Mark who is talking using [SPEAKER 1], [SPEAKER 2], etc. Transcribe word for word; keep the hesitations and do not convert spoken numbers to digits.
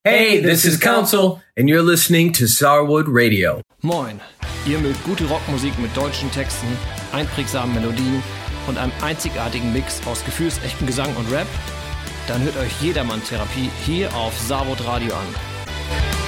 [SPEAKER 1] Hey, this is Council, and you're listening to Starwood Radio.
[SPEAKER 2] Moin, ihr mögt gute Rockmusik mit deutschen Texten, einprägsamen Melodien und einem einzigartigen Mix aus gefühlsechtem Gesang und Rap? Dann hört euch Jedermann Therapie hier auf Starwood Radio an.